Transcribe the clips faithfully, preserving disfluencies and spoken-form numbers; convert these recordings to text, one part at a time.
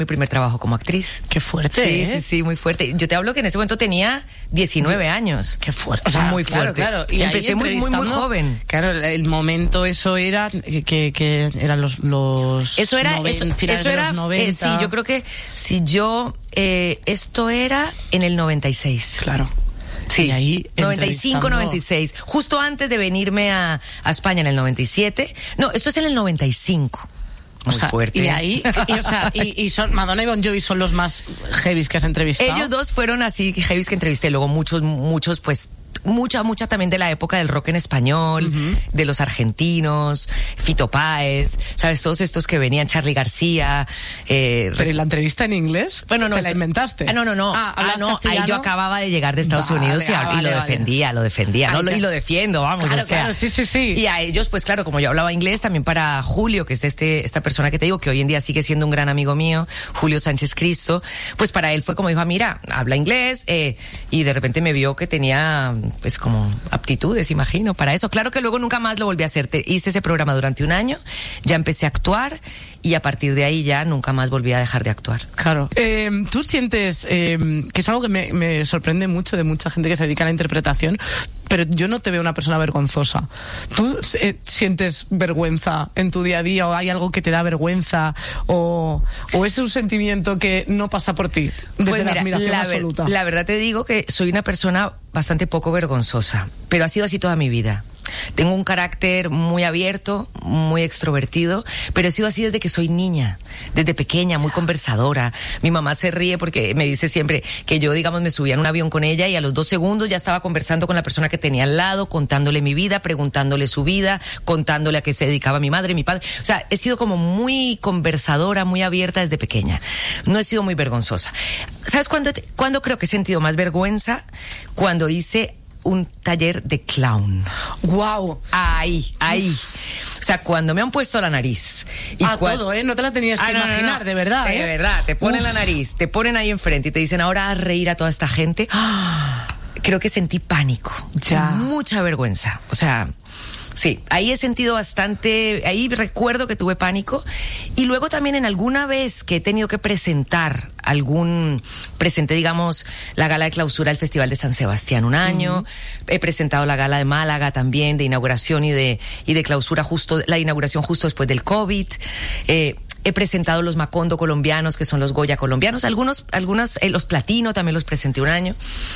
mi primer trabajo como actriz. Qué fuerte, Sí, ¿eh? sí, sí, muy fuerte. Yo te hablo que en ese momento tenía diecinueve años. Qué fuerte. O sea, muy claro, fuerte. Claro, y empecé muy, muy, muy joven. Claro, el momento eso era que, que eran los, los eso era, noven, eso, finales eso de era, los noventa. Eh, sí, yo creo que si yo, eh, esto era en el noventa y seis. Claro. Sí, y ahí noventa y cinco, noventa y seis. Justo antes de venirme a, a España en el noventa y siete. No, esto es en el noventa y cinco. Muy o sea, fuerte. Y ahí, y, o sea, y, y son Madonna y Bon Jovi son los más heavies que has entrevistado. Ellos dos fueron así heavies que entrevisté. Luego muchos, muchos, pues, mucha, mucha también de la época del rock en español, uh-huh. de los argentinos, Fito Páez, ¿sabes? Todos estos que venían, Charly García. Eh, ¿Pero y la entrevista en inglés? Bueno, no. ¿Te la inventaste? Ah, no, no, no. Ah, ah, no ahí yo acababa de llegar de Estados vale, Unidos y, ah, y vale, lo vale. defendía, lo defendía, Ay, ¿no? te... Y lo defiendo, vamos, claro, o sea. Claro, sí, sí, sí. Y a ellos, pues claro, como yo hablaba inglés, también para Julio, que es este, esta persona que te digo, que hoy en día sigue siendo un gran amigo mío, Julio Sánchez Cristo, pues para él fue como dijo, ah, mira, habla inglés, eh, y de repente me vio que tenía, pues como aptitudes, imagino, para eso. Claro que luego nunca más lo volví a hacer. Te, hice ese programa durante un año, ya empecé a actuar y a partir de ahí ya nunca más volví a dejar de actuar. Claro. Eh, ¿Tú sientes, eh, que es algo que me, me sorprende mucho de mucha gente que se dedica a la interpretación, pero yo no te veo una persona vergonzosa? ¿Tú eh, sientes vergüenza en tu día a día o hay algo que te da vergüenza o, o es un sentimiento que no pasa por ti desde pues mira, la admiración la absoluta? Ver, la verdad te digo que soy una persona bastante poco vergonzosa, pero ha sido así toda mi vida. Tengo un carácter muy abierto, muy extrovertido, pero he sido así desde que soy niña, desde pequeña, muy conversadora. Mi mamá se ríe porque me dice siempre que yo, digamos, me subía en un avión con ella y a los dos segundos ya estaba conversando con la persona que tenía al lado, contándole mi vida, preguntándole su vida, contándole a qué se dedicaba mi madre, mi padre. O sea, he sido como muy conversadora, muy abierta desde pequeña. No he sido muy vergonzosa. ¿Sabes cuándo, te, cuándo creo que he sentido más vergüenza? Cuando hice un taller de clown. ¡Guau! Ahí, ahí. O sea, cuando me han puesto la nariz. Y ah, cual... todo, ¿eh? No te la tenías ah, que no, imaginar, no, no. de verdad, ¿eh? De verdad, te ponen Uf. la nariz, te ponen ahí enfrente y te dicen, ahora haz reír a toda esta gente. ¡Ah! Creo que sentí pánico. Ya. Mucha vergüenza. O sea... Sí, ahí he sentido bastante, ahí recuerdo que tuve pánico y luego también en alguna vez que he tenido que presentar algún, presenté digamos la gala de clausura del Festival de San Sebastián un año, uh-huh. he presentado la gala de Málaga también de inauguración y de, y de clausura justo, la inauguración justo después del COVID, eh, he presentado los Macondo colombianos que son los Goya colombianos, algunos, algunos, eh, los Platino también los presenté un año.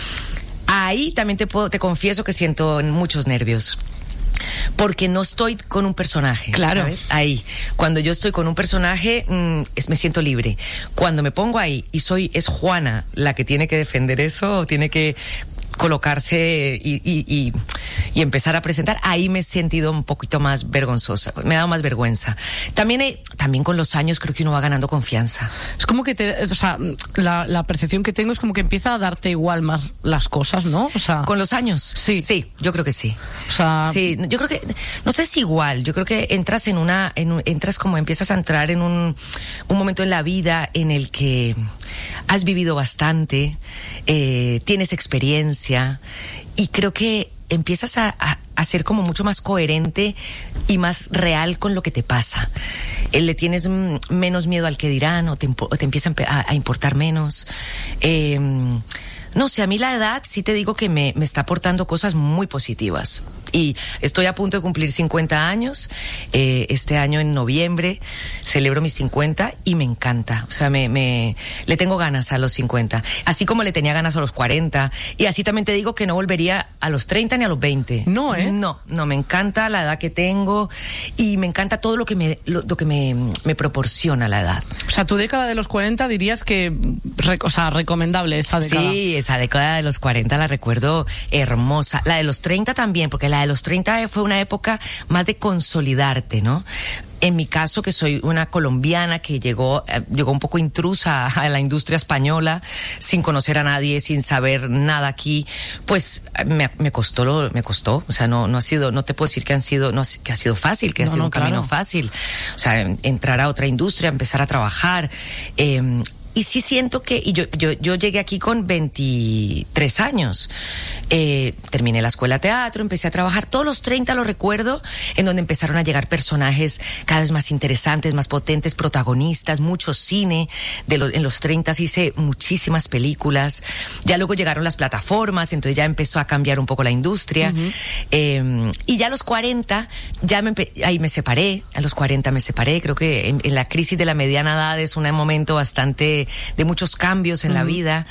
Ahí también te puedo, te confieso que siento muchos nervios. Porque no estoy con un personaje, claro. ¿sabes? Ahí. Cuando yo estoy con un personaje, mmm, es, me siento libre. Cuando me pongo ahí y soy, es Juana la que tiene que defender eso, tiene que colocarse y, y, y, y empezar a presentar, ahí me he sentido un poquito más vergonzosa, me ha dado más vergüenza. También he, también con los años creo que uno va ganando confianza. Es como que te, o sea, la, la percepción que tengo es como que empieza a darte igual más las cosas, ¿no? O sea, con los años. Sí. Sí, yo creo que sí. O sea, sí, yo creo que, no sé si igual, yo creo que entras en una, en un, entras como empiezas a entrar en un, un momento en la vida en el que has vivido bastante, eh, tienes experiencia y creo que empiezas a, a, a ser como mucho más coherente y más real con lo que te pasa. Eh, le tienes m- menos miedo al que dirán o te, impo- o te empiezan a, a importar menos. Eh, no sé, a mí la edad sí te digo que me, me está aportando cosas muy positivas. Y estoy a punto de cumplir cincuenta años. Eh, este año en noviembre celebro mis cincuenta y me encanta. O sea, me, me le tengo ganas a los cincuenta. Así como le tenía ganas a los cuarenta. Y así también te digo que no volvería a los treinta ni a los veinte. No, ¿eh? No, no, me encanta la edad que tengo y me encanta todo lo que me, lo, lo que me, me proporciona la edad. O sea, tu década de los cuarenta dirías que, o sea, recomendable esa década. Sí, esa década de los cuarenta la recuerdo hermosa. La de los treinta también, porque la de los treinta fue una época más de consolidarte, ¿no? En mi caso, que soy una colombiana que llegó, eh, llegó un poco intrusa a la industria española, sin conocer a nadie, sin saber nada aquí, pues me, me costó, lo, me costó. O sea, no, no ha sido, no te puedo decir que han sido, no, que ha sido fácil, que ha no, sido no, un camino claro. fácil. O sea, entrar a otra industria, empezar a trabajar. Eh, y sí siento que, y yo, yo, yo llegué aquí con veintitrés años, eh, terminé la escuela de teatro, empecé a trabajar, todos los treinta lo recuerdo, en donde empezaron a llegar personajes cada vez más interesantes, más potentes, protagonistas, mucho cine, de lo, en los treinta hice muchísimas películas, ya luego llegaron las plataformas, entonces ya empezó a cambiar un poco la industria, uh-huh. eh, y ya a los cuarenta, ya me empe- ahí me separé, a los cuarenta me separé, creo que en, en la crisis de la mediana edad es un momento bastante de muchos cambios en uh-huh. la vida,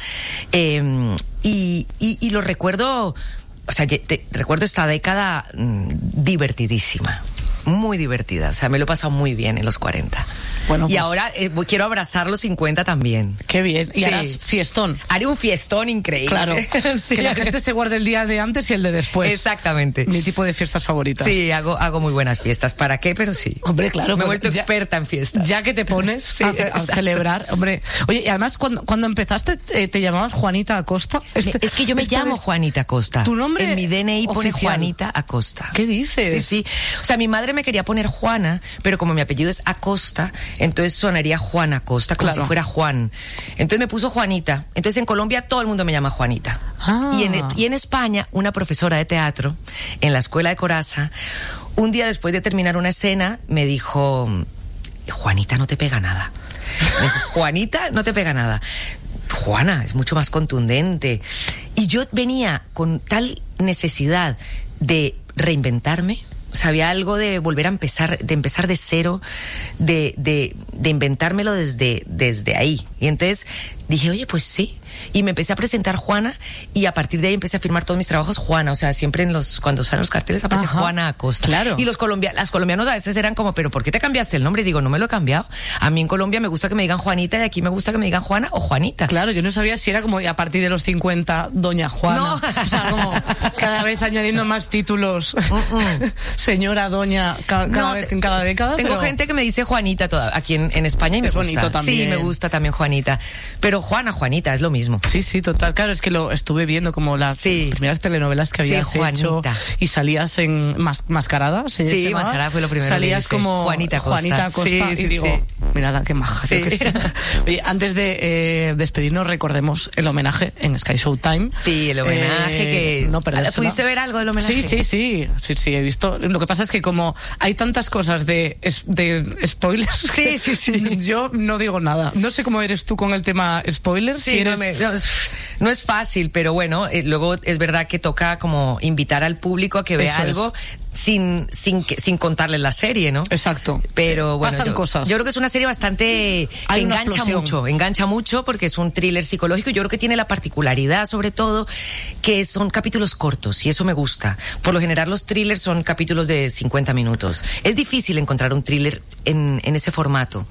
eh, y, y, y lo recuerdo, o sea, te, recuerdo esta década mmm, divertidísima, muy divertida, o sea, me lo he pasado muy bien en los cuarenta. Bueno, pues, y ahora eh, quiero abrazar los cincuenta también. Qué bien. Y sí. harás fiestón. Haré un fiestón increíble. Claro. Sí. Que la gente se guarde el día de antes y el de después. Exactamente. Mi tipo de fiestas favoritas. Sí, hago, hago muy buenas fiestas. ¿Para qué? Pero sí. Hombre, claro. Me he pues vuelto ya, experta en fiestas. Ya que te pones sí, a, ce- a celebrar. Hombre. Oye, y además, cuando, cuando empezaste, te, te llamabas Juanita Acosta. Este, es que yo me llamo de... Juanita Acosta. ¿Tu nombre? En mi D N I pone oficial. Juanita Acosta. ¿Qué dices? Sí, sí. O sea, mi madre me quería poner Juana, pero como mi apellido es Acosta, entonces sonaría Juan Acosta, como claro. si fuera Juan. Entonces me puso Juanita. Entonces en Colombia todo el mundo me llama Juanita. Ah. Y, en, y en España, una profesora de teatro en la escuela de Corazza, un día después de terminar una escena, me dijo, Juanita no te pega nada. Me dijo, Juanita no te pega nada. Juana es mucho más contundente. Y yo venía con tal necesidad de reinventarme. O sea, había algo de volver a empezar, de empezar de cero, de, de, de inventármelo desde, desde ahí. Y entonces dije, oye, pues sí. Y me empecé a presentar Juana, y a partir de ahí empecé a firmar todos mis trabajos Juana. O sea, siempre en los, cuando salen los carteles aparece Ajá. Juana Acosta. Claro. Y los colombianos, las colombianos a veces eran como, pero ¿por qué te cambiaste el nombre? Y digo, no me lo he cambiado. A mí en Colombia me gusta que me digan Juanita, y aquí me gusta que me digan Juana o Juanita. Claro, yo no sabía si era como a partir de los cincuenta, Doña Juana. No. O sea, como cada vez añadiendo más títulos. Uh-uh. Señora, Doña, ca- cada no, vez en cada década. Tengo pero... gente que me dice Juanita toda, aquí en, en España, y me es gusta. bonito también. Sí, me gusta también Juanita. Pero Juana, Juanita, es lo mismo. Sí, sí, total. Claro, es que lo estuve viendo como las sí. primeras telenovelas que habías sí, hecho y salías en mas, Mascarada. ¿se sí, llamaba? Mascarada fue lo primero. Salías como Juanita Acosta. Juanita Acosta sí, y sí, digo, sí. mira qué maja. Sí. Que Oye, antes de eh, despedirnos, recordemos el homenaje en Sky Showtime. Sí, el homenaje eh, que... No perdérsela. ¿Pudiste ver algo del homenaje? Sí, sí, sí, sí, sí, he visto. Lo que pasa es que como hay tantas cosas de, de spoilers, sí, sí, sí. yo no digo nada. No sé cómo eres tú con el tema spoilers. Sí, si eres... no, me, no, no es fácil, pero bueno, eh, luego es verdad que toca como invitar al público a que vea Eso algo es. sin sin que, sin contarles la serie, ¿no? Exacto. Pero bueno, pasan yo, cosas. Yo creo que es una serie bastante que engancha mucho, engancha mucho porque es un thriller psicológico. Yo creo que tiene la particularidad, sobre todo, que son capítulos cortos y eso me gusta. Por lo general los thrillers son capítulos de cincuenta minutos. Es difícil encontrar un thriller en, en ese formato.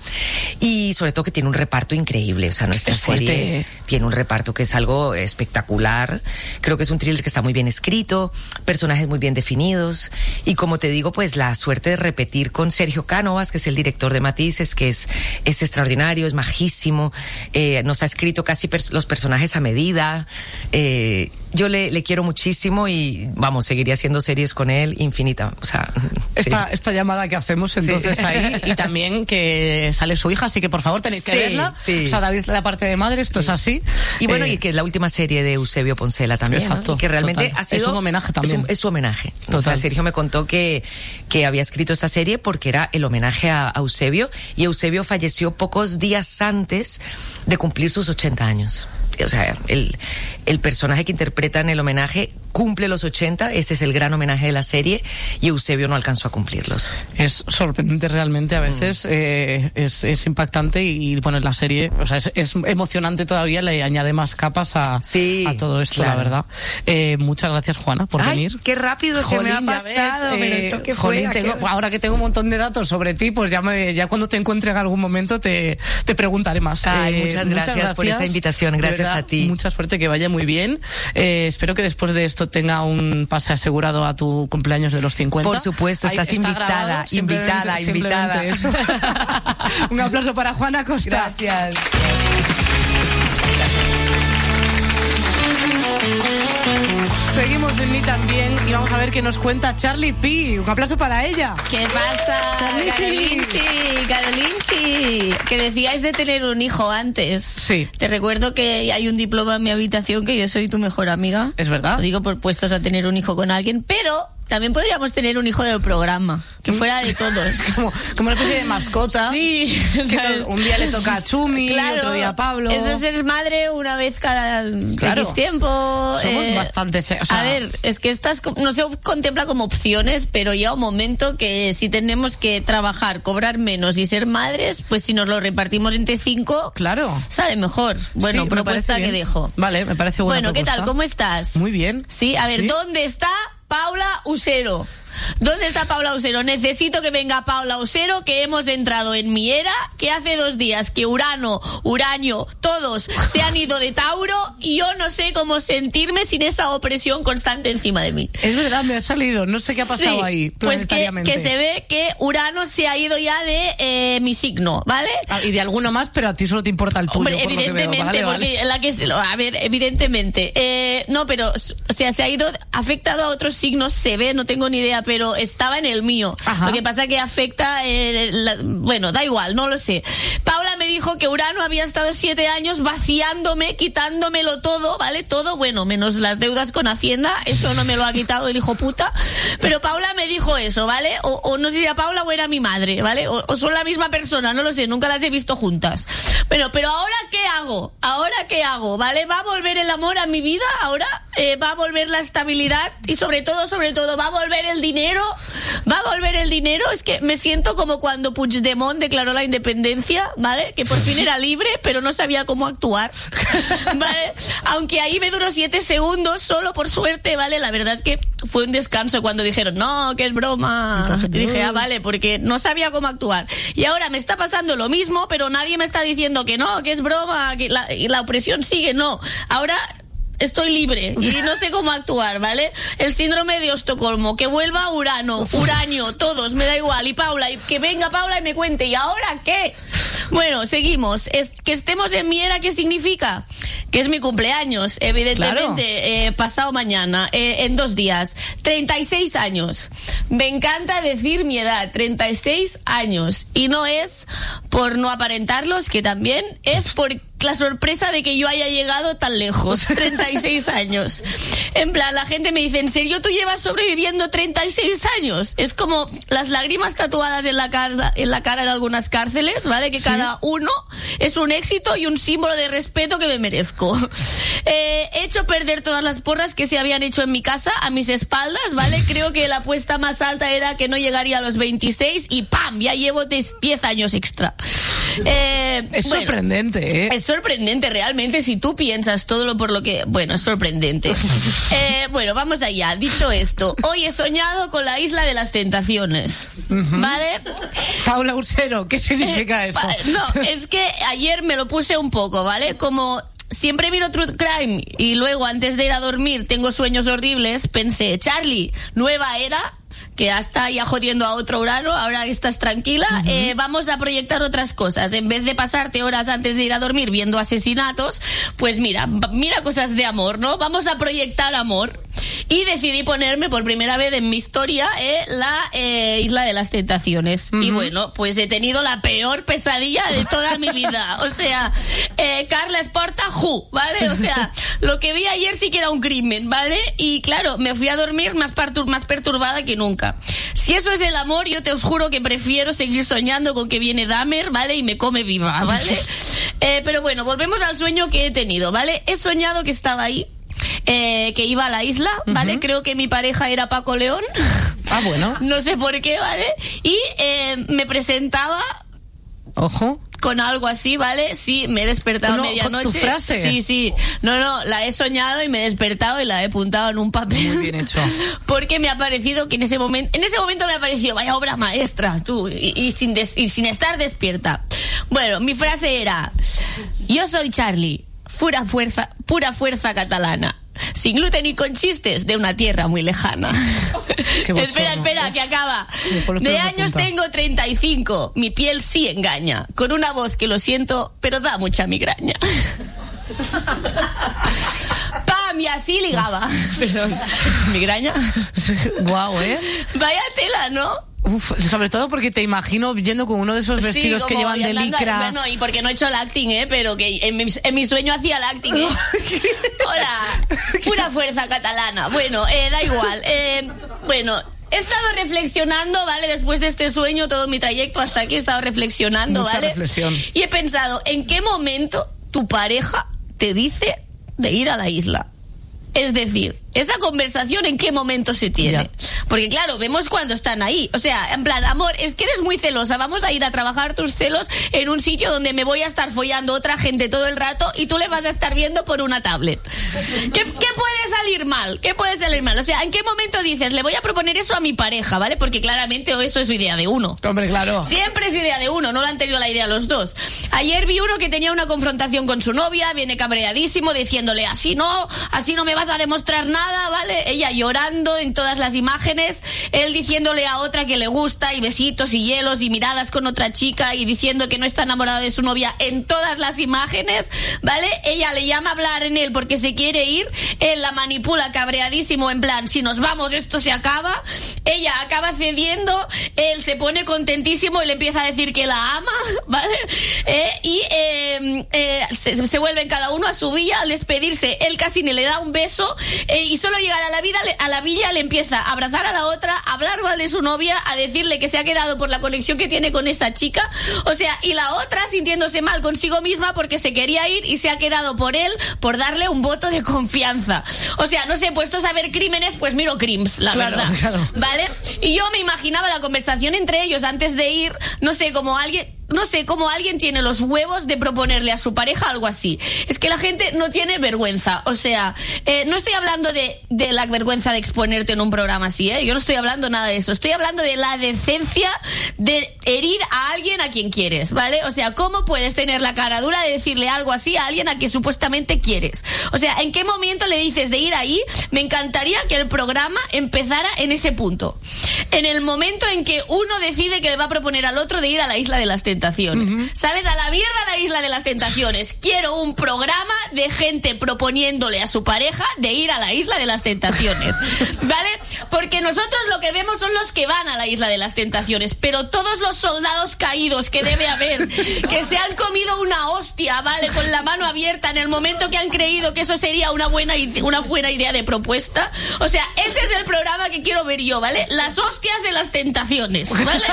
Y sobre todo que tiene un reparto increíble. O sea, nuestra es serie fuerte. Tiene un reparto que es algo espectacular. Creo que es un thriller que está muy bien escrito, personajes muy bien definidos. Y como te digo, pues la suerte de repetir con Sergio Cánovas, que es el director de Matices, que es, es extraordinario, es majísimo, eh, nos ha escrito casi pers- los personajes a medida. Eh, yo le, le quiero muchísimo y vamos, seguiría haciendo series con él infinita. O sea, esta, sí. esta llamada que hacemos entonces sí. ahí, y también que sale su hija, así que por favor tenéis que sí, verla. Sí. O sea, David, la parte de madre, esto sí. es así. Y bueno, eh, y que es la última serie de Eusebio Poncela también, exacto, ¿no? Y que realmente total. ha sido... Es un homenaje también. Es, un, es su homenaje. Total. O sea, Sergio me contó que, que había escrito esta serie porque era el homenaje a, a Eusebio, y Eusebio falleció pocos días antes de cumplir sus ochenta años. O sea, el, el personaje que interpreta en el homenaje cumple los ochenta, ese es el gran homenaje de la serie, y Eusebio no alcanzó a cumplirlos. Es sorprendente realmente, a veces mm. eh, es, es impactante y, y bueno, la serie, o sea, es, es emocionante todavía, le añade más capas a, sí, a todo esto, claro. la verdad. Eh, muchas gracias, Juana, por Ay, venir. Qué rápido Jolín, se me ha pasado, ves, pero eh, esto que Jolín, fue, tengo, qué... ahora que tengo un montón de datos sobre ti, pues ya, me, ya cuando te encuentre en algún momento te, te preguntaré más. Ay, eh, muchas, gracias muchas gracias por esta invitación, gracias verdad, a ti. Mucha suerte, que vaya muy bien. Eh, espero que después de esto tenga un pase asegurado a tu cumpleaños de los cincuenta. Por supuesto, estás Ahí, invitada, grabado, invitada, invitada. Eso. Un aplauso para Juana Acosta. Gracias. Gracias. Seguimos en Mí También y vamos a ver qué nos cuenta Charlie P. Un aplauso para ella. ¿Qué pasa, Carolinchi? Carolinchi, que decíais de tener un hijo antes. Sí. Te recuerdo que hay un diploma en mi habitación que yo soy tu mejor amiga. Es verdad. Lo digo por puestos a tener un hijo con alguien, pero también podríamos tener un hijo del programa, que fuera de todos. como, como una especie de mascota. Sí. Que un día le toca a Chumi, claro, otro día a Pablo. Eso es ser madre una vez cada claro. X tiempo. Somos eh, bastante... O sea, a ver, es que estas no se contempla como opciones, pero llega un momento que si tenemos que trabajar, cobrar menos y ser madres, pues si nos lo repartimos entre cinco, claro, sale mejor. Bueno, sí, propuesta que dejo. Vale, me parece buena Bueno, propuesta. ¿qué tal? ¿Cómo estás? Muy bien. Sí, a ver, ¿Sí? ¿dónde está Paula Usero? ¿Dónde está Paula Usero? Necesito que venga Paula Usero, que hemos entrado en mi era, que hace dos días que Urano, Uranio, todos se han ido de Tauro y yo no sé cómo sentirme sin esa opresión constante encima de mí. Es verdad, me ha salido, no sé qué ha pasado Sí, ahí pues que, que se ve que Urano se ha ido ya de eh, mi signo, ¿vale? Ah, y de alguno más, pero a ti solo te importa el tuyo. Hombre, por lo que veo. evidentemente, Vale, porque vale. la que se lo- a ver, evidentemente, eh, no, pero, o sea, se ha ido, afectado a otros signos, se ve, no tengo ni idea, pero estaba en el mío. Ajá. Lo que pasa que afecta, eh, la- bueno, da igual, no lo sé. Paula me dijo que Urano había estado siete años vaciándome, quitándomelo todo, ¿vale? Todo, bueno, menos las deudas con Hacienda, eso no me lo ha quitado el hijo puta, pero Paula me dijo eso, ¿vale? O, o no sé si era Paula o era mi madre, ¿vale? O, o son la misma persona, no lo sé, nunca las he visto juntas. Bueno, pero ¿ahora qué hago? ¿Ahora qué hago? ¿Vale? ¿Va a volver el amor a mi vida ahora? Eh, ¿Va a volver la estabilidad? Y sobre todo, sobre todo, ¿va a volver el dinero? ¿Va a volver el dinero? Es que me siento como cuando Puigdemont declaró la independencia, ¿vale? Que por fin era libre, pero no sabía cómo actuar, ¿vale? Aunque ahí me duró siete segundos, solo por suerte, ¿vale? La verdad es que fue un descanso cuando dijeron, no, que es broma. Y dije, ah, vale, porque no sabía cómo actuar. Y ahora me está pasando lo mismo, pero nadie me está diciendo que no, que es broma, que la, y la opresión sigue, no. Ahora estoy libre y no sé cómo actuar, ¿vale? El síndrome de Estocolmo, que vuelva Urano, Uranio, todos, me da igual. Y Paula, y que venga Paula y me cuente, ¿y ahora qué? Bueno, seguimos. Es, que estemos en mi era, ¿qué significa? Que es mi cumpleaños, evidentemente, Claro. eh, pasado mañana, eh, en dos días. treinta y seis años. Me encanta decir mi edad, treinta y seis años. Y no es por no aparentarlos, que también es por la sorpresa de que yo haya llegado tan lejos, treinta y seis años. En plan, la gente me dice, ¿en serio tú llevas sobreviviendo treinta y seis años? Es como las lágrimas tatuadas en la cara, en la cara en algunas cárceles, ¿vale? Que Sí. cada uno es un éxito y un símbolo de respeto que me merezco. Eh, he hecho perder todas las porras que se habían hecho en mi casa a mis espaldas, ¿vale? Creo que la apuesta más alta era que no llegaría a los veintiséis y ¡pam! Ya llevo diez años extra. Eh, Es bueno, sorprendente, ¿eh? es sorprendente realmente si tú piensas todo lo por lo que... Bueno, es sorprendente. Eh, bueno, vamos allá. Dicho esto, hoy he soñado con la Isla de las Tentaciones, ¿vale? Paula Usero, ¿qué significa Eh, eso? pa- No, es que ayer me lo puse un poco, ¿vale? Como siempre miro True Crime y luego antes de ir a dormir tengo sueños horribles, pensé, Charlie, nueva era, que ya está ya jodiendo a otro Urano, ahora que estás tranquila, uh-huh. eh, vamos a proyectar otras cosas. En vez de pasarte horas antes de ir a dormir viendo asesinatos, pues mira, mira cosas de amor, ¿no? Vamos a proyectar amor. Y decidí ponerme por primera vez en mi historia eh, la eh, Isla de las Tentaciones. Uh-huh. Y bueno, pues he tenido la peor pesadilla de toda mi vida. O sea, eh, Carla Esporta, ju, ¿vale? O sea, lo que vi ayer sí que era un crimen, ¿vale? Y claro, me fui a dormir más, partur- más perturbada que nunca. Si eso es el amor, yo te os juro que prefiero seguir soñando con que viene Dahmer, ¿vale? Y me come viva, ¿vale? eh, pero bueno, volvemos al sueño que he tenido, ¿vale? He soñado que estaba ahí. Eh, que iba a la isla, ¿vale? Uh-huh. Creo que mi pareja era Paco León. Ah, bueno. No sé por qué, ¿vale? Y eh, me presentaba... Ojo. Con algo así, ¿vale? Sí, me he despertado no, a medianoche. ¿Con tu frase? Sí, sí. No, no, la he soñado y me he despertado y la he apuntado en un papel. Muy bien hecho. Porque me ha parecido que en ese momento, en ese momento me ha parecido, vaya obra maestra, tú, y, y, sin, des, y sin estar despierta. Bueno, mi frase era, yo soy Charlie, pura fuerza, pura fuerza catalana. Sin gluten y con chistes de una tierra muy lejana. Espera, espera, que acaba. De años tengo treinta y cinco. Mi piel sí engaña. Con una voz que lo siento, pero da mucha migraña. ¡Pam! pam, y así ligaba. Perdón, migraña. Guau, ¿eh? Vaya tela, ¿no? Uf, sobre todo porque te imagino yendo con uno de esos vestidos sí, que llevan de andando, licra. Bueno, y porque no he hecho el acting, ¿eh? Pero que en mi, en mi sueño hacía el acting, ¿eh? Hola, pura fuerza catalana. Bueno, eh, da igual. Eh, bueno, he estado reflexionando, ¿vale? Después de este sueño, todo mi trayecto hasta aquí he estado reflexionando, Mucha ¿vale? reflexión. Y he pensado, ¿en qué momento tu pareja te dice de ir a la isla? Es decir, esa conversación en qué momento se tiene. Ya. Porque claro, vemos cuando están ahí. O sea, en plan, amor, es que eres muy celosa. Vamos a ir a trabajar tus celos en un sitio donde me voy a estar follando otra gente todo el rato y tú le vas a estar viendo por una tablet. ¿Qué, qué puede salir mal? ¿Qué puede salir mal? O sea, ¿en qué momento dices, le voy a proponer eso a mi pareja, ¿vale? Porque claramente eso es idea de uno. Hombre, claro. Siempre es idea de uno, no lo han tenido la idea los dos. Ayer vi uno que tenía una confrontación con su novia, viene cabreadísimo diciéndole, así no, así no me vas a demostrar nada, ¿vale? Ella llorando en todas las imágenes, él diciéndole a otra que le gusta y besitos y hielos y miradas con otra chica y diciendo que no está enamorado de su novia en todas las imágenes, ¿vale? Ella le llama a hablar en él porque se quiere ir, él la manipula cabreadísimo en plan, si nos vamos esto se acaba, ella acaba cediendo, él se pone contentísimo y le empieza a decir que la ama, ¿vale? Eh, y eh, eh, se, se vuelven cada uno a su villa, al despedirse él casi ni le da un beso eh, y solo llegar a la vida a la villa le empieza a abrazar a la otra, a hablar mal de su novia, a decirle que se ha quedado por la conexión que tiene con esa chica, o sea, y la otra sintiéndose mal consigo misma porque se quería ir y se ha quedado por él por darle un voto de confianza. O sea, no sé, puestos a ver crímenes, pues miro crims, la claro, verdad, claro. ¿vale? Y yo me imaginaba la conversación entre ellos antes de ir, no sé, como alguien... No sé cómo alguien tiene los huevos de proponerle a su pareja algo así. Es que la gente no tiene vergüenza. O sea, eh, no estoy hablando de, de la vergüenza de exponerte en un programa así, ¿eh? Yo no estoy hablando nada de eso. Estoy hablando de la decencia de herir a alguien a quien quieres, ¿vale? O sea, ¿cómo puedes tener la cara dura de decirle algo así a alguien a quien supuestamente quieres? O sea, ¿en qué momento le dices de ir ahí? Me encantaría que el programa empezara en ese punto. En el momento en que uno decide que le va a proponer al otro de ir a la Isla de las Tentaciones. Uh-huh. ¿Sabes? A la mierda la Isla de las Tentaciones. Quiero un programa de gente proponiéndole a su pareja de ir a la Isla de las Tentaciones, ¿vale? Porque nosotros lo que vemos son los que van a la Isla de las Tentaciones, pero todos los soldados caídos que debe haber, que se han comido una hostia, ¿vale? Con la mano abierta en el momento que han creído que eso sería una buena, una buena idea de propuesta. O sea, ese es el programa que quiero ver yo, ¿vale? Las hostias de las tentaciones, ¿vale?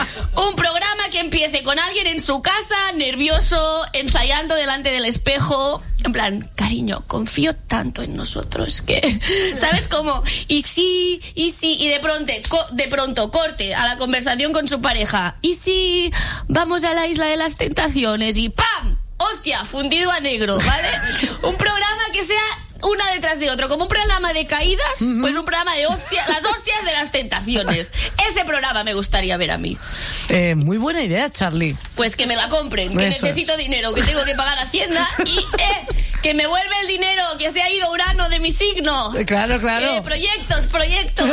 Un programa que empiece con alguien en su casa, nervioso, ensayando delante del espejo, en plan, cariño, confío tanto en nosotros que, ¿sabes cómo? Y sí, y sí, y de pronto, co- de pronto corte a la conversación con su pareja. Y sí, vamos a la Isla de las Tentaciones y ¡pam! Hostia, fundido a negro, ¿vale? Un programa que sea una detrás de otro, como un programa de caídas, uh-huh. Pues un programa de hostias, las hostias de las tentaciones. Ese programa me gustaría ver a mí. Eh, muy buena idea, Charlie. Pues que me la compren, que Eso necesito es. dinero, que tengo que pagar Hacienda y eh, que me vuelve el dinero, que se ha ido Urano de mi signo. Claro, claro. Eh, proyectos, proyectos.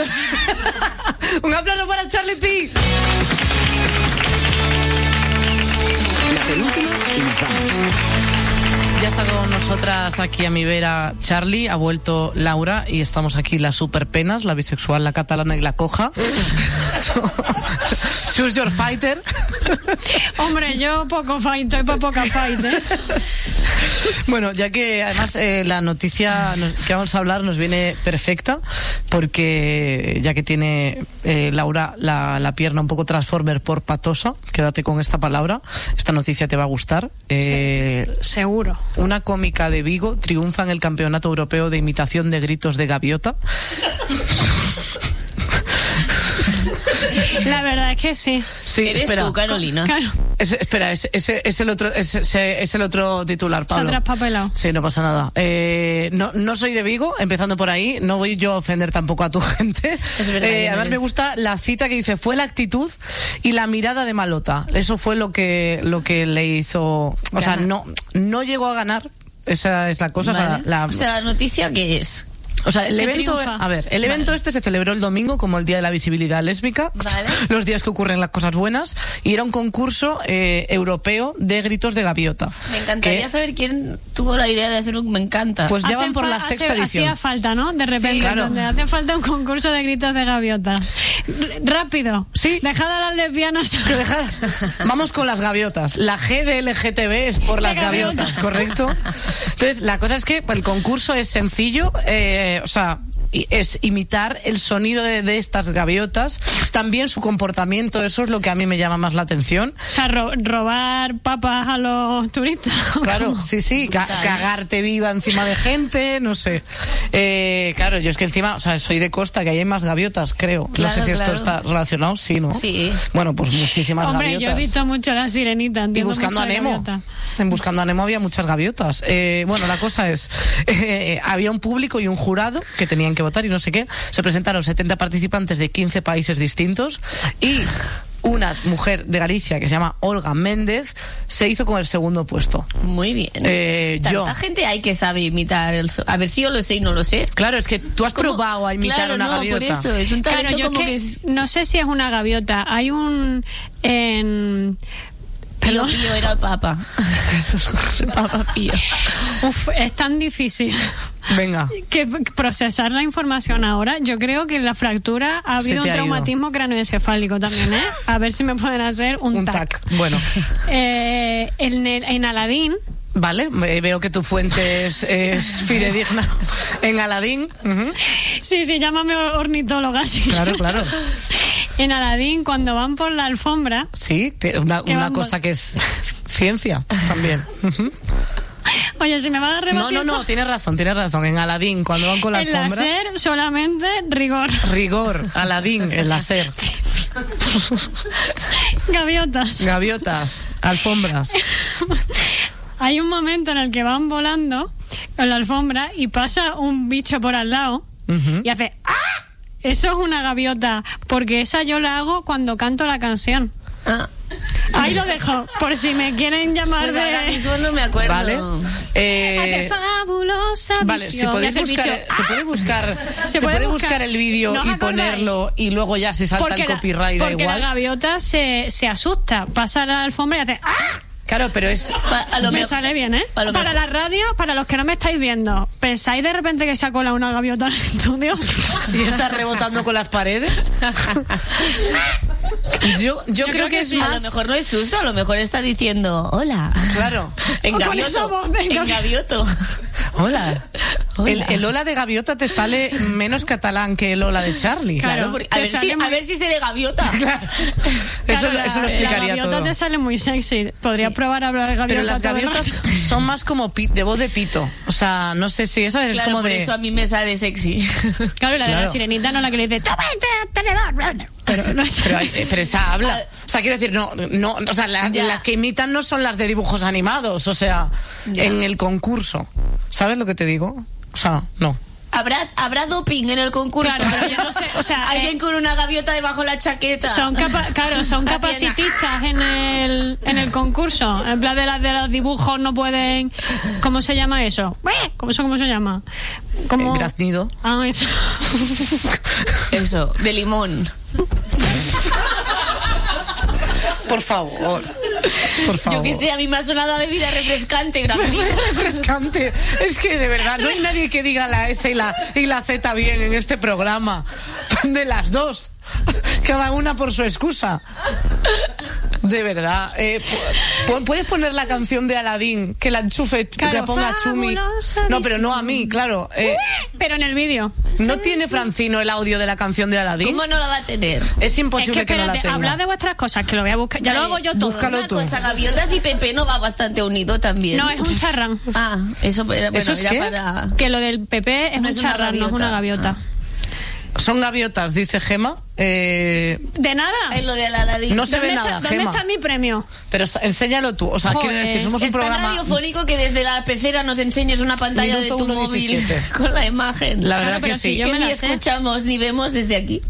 Un aplauso para Charlie P. La penúltima y nos vamos. Ya está con nosotras aquí a mi vera Charlie, ha vuelto Laura y estamos aquí las superpenas, la bisexual, la catalana y la coja. Choose your fighter. Hombre, yo poco fight, estoy para poca fight, ¿eh? Bueno, ya que además eh, la noticia nos, que vamos a hablar nos viene perfecta, porque ya que tiene eh, Laura la, la pierna un poco transformer por patosa, quédate con esta palabra, esta noticia te va a gustar. Eh, sí, seguro. Una cómica de Vigo triunfa en el Campeonato Europeo de Imitación de Gritos de Gaviota. La verdad es que sí. Sí, ¿Eres espera. tú, Carolina? Claro. Es, espera, es, es, es el otro es, es, es el otro titular, Pablo. Se ha traspapelado. Sí, no pasa nada. Eh, no, no soy de Vigo, empezando por ahí. No voy yo a ofender tampoco a tu gente. Es verdad, eh, además me gusta la cita que dice, fue la actitud y la mirada de Malota. Eso fue lo que, lo que le hizo... O Gana. sea, no, no llegó a ganar. Esa es la cosa. Vale. O sea, la, o sea, la noticia, ¿qué es? O sea, el que evento, triunfa. a ver, el evento Vale. este se celebró el domingo como el Día de la Visibilidad Lésbica, Vale. los días que ocurren las cosas buenas, y era un concurso eh, europeo de gritos de gaviota. Me encantaría Que, saber quién tuvo la idea de hacer un... Me encanta. Pues ya Hace van por fa- la hace- sexta edición. Hacía falta, ¿no? De repente, Sí, claro. donde hace falta un concurso de gritos de gaviota. R- rápido. Sí. Dejad a las lesbianas. Pero deja- Vamos con las gaviotas. La G de L G T B es por las gaviotas. gaviotas, ¿correcto? Entonces, la cosa es que el concurso es sencillo, eh, o sea, y- es imitar el sonido de, de estas gaviotas, también su comportamiento, eso es lo que a mí me llama más la atención. O sea, ro- robar papas a los turistas. Claro, ¿Cómo? sí, sí, ca- cagarte viva encima de gente, no sé. Eh, claro, yo es que encima, o sea, soy de costa, que ahí hay más gaviotas, creo. Claro, no sé si esto claro. está relacionado, sí, ¿no? Sí. Bueno, pues muchísimas Hombre, gaviotas. yo he visto mucho La Sirenita. Y Entiendo buscando mucho a de Nemo. gaviota. En Buscando a Nemo había muchas gaviotas. Eh, bueno, la cosa es, eh, había un público y un jurado que tenían que votar y no sé qué. Se presentaron setenta participantes de quince países distintos y una mujer de Galicia que se llama Olga Méndez se hizo con el segundo puesto. Muy bien. Eh, Tanta yo. gente hay que sabe imitar el so- A ver si yo lo sé y no lo sé. Claro, es que tú has ¿Cómo? probado a imitar Claro, una no, gaviota. por eso, es un talento Claro, yo como es que, que es... no sé si es una gaviota. Hay un... En... Pío Perdón. Pío era el papa. Papa Pío. Uf, es tan difícil Venga. que procesar la información ahora. Yo creo que en la fractura ha Se habido te un ha ido. traumatismo craneoencefálico también, ¿eh? A ver si me pueden hacer un, Un tac. tac. Bueno. Eh, en, el- en Aladín, Vale, eh, veo que tu fuente es, es fidedigna. En Aladín. Ujú. sí, sí, llámame ornitóloga. si Claro, quieres. claro. En Aladín, cuando van por la alfombra, Sí, te- una, Que una vamos. cosa que es ciencia también. Ujú. oye, si me vas a No, rebatir no, no, tienes razón, tienes razón. En Aladín, cuando van con la el alfombra, láser solamente rigor. rigor, Aladín, el láser, Gaviotas. gaviotas, alfombras. Hay un momento en el que van volando con la alfombra y pasa un bicho por al lado Ujú. y hace ¡ah! Eso es una gaviota, porque esa yo la hago cuando canto la canción. Ah, Ahí lo dejo, por si me quieren llamar pues ahora de... mismo no me acuerdo. Vale. Eh, Hace fabulosa Vale, visión. si Y podéis hace el buscar, bicho, se puede buscar, se, Se puede puede buscar, buscar el vídeo ¿No os y acordáis? ponerlo y luego ya se salta porque el la- copyright, da porque igual. la gaviota se, se asusta, pasa la alfombra y hace ¡ah! Claro, pero es Pa- a lo Me mejor- sale bien, ¿eh? a lo Para mejor. la radio, para los que no me estáis viendo, ¿pensáis de repente que se ha colado una gaviota en el estudio? si está rebotando con las paredes. Yo, yo, creo, que, es sí. A más. lo mejor no es susto, a lo mejor está diciendo hola. Claro. En O con gavioto. esa voz de En gavi- gavioto. Hola. Hola. El, el hola de gaviota te sale menos catalán que el hola de Charlie. Claro. Claro, porque- a, te ver si, sale muy- a ver si seré gaviota. Claro. Eso, Claro, lo- eso lo la- explicaría La gaviota todo. te sale muy sexy. Podrías Sí. probar a hablar gaviota. Pero las todo el gaviotas rato. son más como pi- de voz de pito. O sea, no sé si esa es Claro, como por de. eso a mí me sale sexy. Claro, y la de Claro. la sirenita no la que le dice ¡toma este tenedor! Pero, no es Pero, hay- pero esa habla. O sea, quiero decir, no, no, o sea, la- Ya. las que imitan no son las de dibujos animados, o sea, Ya. en el concurso. ¿Sabes lo que te digo? O sea, no. ¿Habrá, habrá doping en el concurso. Claro, pero yo no sé, o sea, Alguien eh, con una gaviota debajo de la chaqueta. Son capa- claro, son La capacitistas en el, en el concurso. En plan de las de los dibujos no pueden. ¿Cómo se llama eso? ¿Cómo, eso, cómo se llama? Como... El graznido. Ah, eso. Eso, de limón. Por favor. Por favor. Yo que sé, a mí me ha sonado a bebida refrescante, gratuita. Refrescante. Es que de verdad no hay nadie que diga la S y la, y la Z bien en este programa. De las dos. Cada una por su excusa. De verdad. Eh, pu- ¿Puedes poner la canción de Aladín? Que la enchufe, que Claro, la ponga Chumi. fabulosa No, pero no a mí, claro. Eh, Pero en el vídeo. ¿No tiene Francino el audio de la canción de Aladín? ¿Cómo no la va a tener? Es Es imposible que que, no la espérate, tenga. hablad de vuestras cosas, que lo voy a buscar. Ya lo Vale, hago yo todo. búscalo. Una tú. cosa, gaviotas y Pepe no va bastante unido también. No, es un charrán. Ah, eso era, bueno, ¿Eso es era qué? para... Que lo del P P es No un es una charrán, no es una gaviota. gaviota. Son gaviotas, dice Gema. Eh, De nada. Es lo de Aladín. No se ve ¿Dónde nada, está, ¿Dónde Gema. está mi premio? pero s- enséñalo tú. O sea, Joder. quiero decir, somos un Es tan programa. radiofónico que desde la pecera nos enseñes una pantalla Minuto de tu uno móvil diecisiete. con la imagen. La Claro, verdad pero que si sí. yo que me ni la sé. escuchamos ni vemos desde aquí.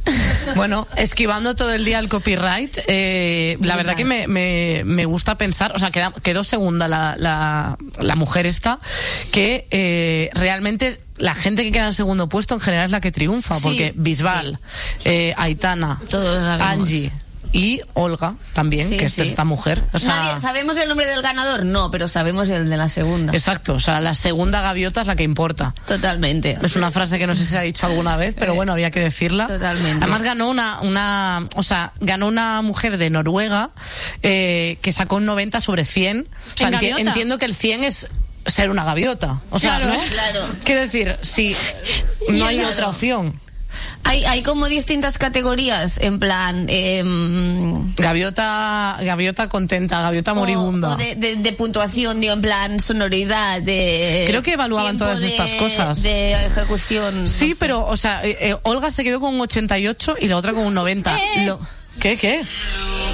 Bueno, esquivando todo el día el copyright, eh, la verdad que me, me, me gusta pensar, o sea, queda, quedó segunda la, la, la mujer esta, que eh, realmente la gente que queda en segundo puesto en general es la que triunfa, Sí, porque Bisbal, sí. eh, Aitana, Todos la vemos. Angie y Olga también, Sí, que es sí. esta mujer. O sea, Nadie- ¿Sabemos el nombre del ganador? No, pero sabemos el de la segunda. exacto, o sea, la segunda gaviota es la que importa. Totalmente. Es una frase que no sé si se ha dicho alguna vez, pero bueno, había que decirla. Totalmente. Además ganó una, una, o sea, ganó una mujer de Noruega eh, que sacó un noventa sobre cien. O sea, ¿En enti- gaviota? entiendo que el cien es ser una gaviota. O sea, Claro, ¿no? ¿eh? Claro. Quiero decir, si no hay Claro. otra opción. Hay, hay como distintas categorías, en plan... em, Gaviota, gaviota contenta, gaviota moribunda. O, o de, de- de puntuación, digo, en plan sonoridad, de... Creo que evaluaban tiempo todas de- estas cosas. De ejecución. Sí, no sé. pero, o sea, eh, eh, Olga se quedó con un ochenta y ocho y la otra con un noventa. Eh. Lo- ¿Qué, qué?